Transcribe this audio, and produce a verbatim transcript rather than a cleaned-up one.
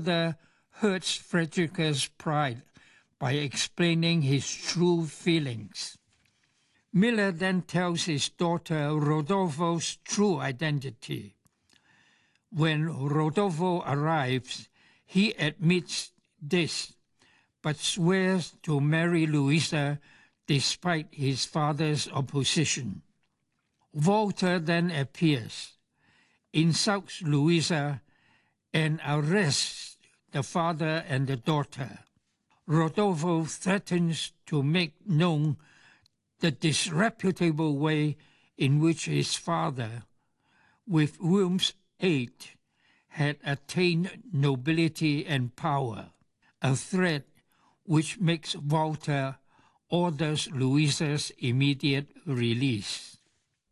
father hurts Frederica's pride by explaining his true feelings. Miller then tells his daughter Rodolfo's true identity. When Rodolfo arrives, he admits this, but swears to marry Louisa despite his father's opposition. Walter then appears, insults Louisa, and arrests the father and the daughter. Rodolfo threatens to make known the disreputable way in which his father, with Wilm's aid, had attained nobility and power, a threat which makes Walter orders Louisa's immediate release.